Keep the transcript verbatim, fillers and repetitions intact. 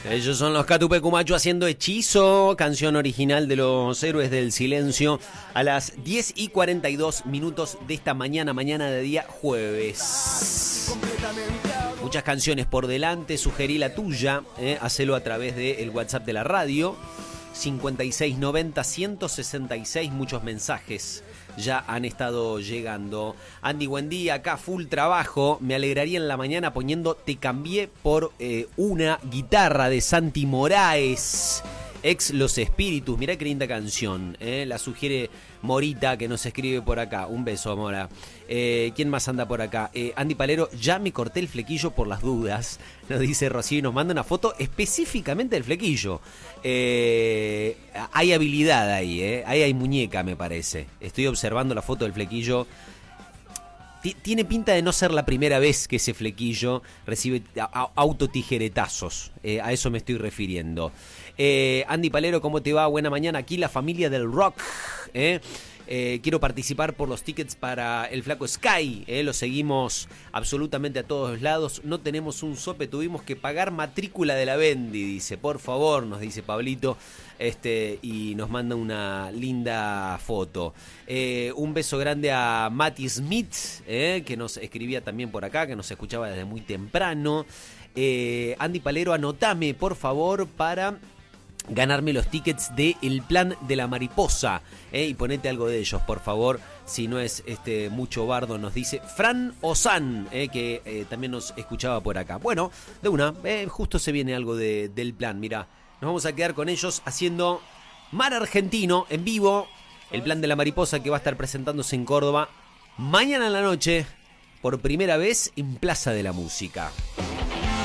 Ellos son los Catupecumacho haciendo Hechizo, canción original de los Héroes del Silencio, a las diez y cuarenta y dos minutos de esta mañana, mañana de día jueves. Muchas canciones por delante, sugerí la tuya, eh, hacelo a través del WhatsApp de la radio, cincuenta y seis noventa, ciento sesenta y seis, muchos mensajes ya han estado llegando. Andy, buen día, acá full trabajo, me alegraría en la mañana poniendo Te cambié por eh, una guitarra de Santi Moraes, ex Los Espíritus. Mirá qué linda canción, eh, la sugiere Morita, que nos escribe por acá. Un beso, Mora. Eh, ¿Quién más anda por acá? Eh, Andy Palero, ya me corté el flequillo por las dudas, nos dice Rocío y nos manda una foto específicamente del flequillo. Eh, hay habilidad ahí, eh. Ahí hay muñeca, me parece. Estoy observando la foto del flequillo. T- tiene pinta de no ser la primera vez que ese flequillo recibe a- autotijeretazos. Eh, a eso me estoy refiriendo. Eh, Andy Palero, ¿cómo te va? Buena mañana. Aquí la familia del rock, ¿eh? Eh, quiero participar por los tickets para el Flaco Sky, eh, lo seguimos absolutamente a todos lados, no tenemos un sope, tuvimos que pagar matrícula de la Bendy, dice, por favor, nos dice Pablito, este, y nos manda una linda foto. Eh, un beso grande a Mati Smith, eh, que nos escribía también por acá, que nos escuchaba desde muy temprano. Eh, Andy Palero, anotame, por favor, para ganarme los tickets de El Plan de la Mariposa, eh, y ponete algo de ellos, por favor, si no es este mucho bardo, nos dice Fran Ozan, eh, que eh, también nos escuchaba por acá. Bueno, de una, eh, justo se viene algo de, del plan, mira, nos vamos a quedar con ellos haciendo Mar Argentino en vivo, El Plan de la Mariposa, que va a estar presentándose en Córdoba mañana en la noche, por primera vez en Plaza de la Música.